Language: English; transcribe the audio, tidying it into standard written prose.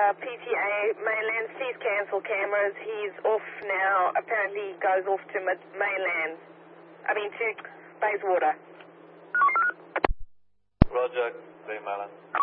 PTA mainland. Please cancel cameras. He's off now. Apparently he goes off to mainland. To Bayswater. Roger, Bay Malin.